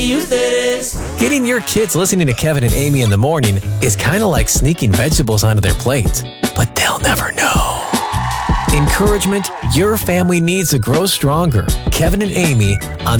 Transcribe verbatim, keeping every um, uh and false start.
youth it is. Getting your kids listening to Kevin and Amy in the morning is kind of like sneaking vegetables onto their plates, but they'll never know. Encouragement your family needs to grow stronger. Kevin and Amy on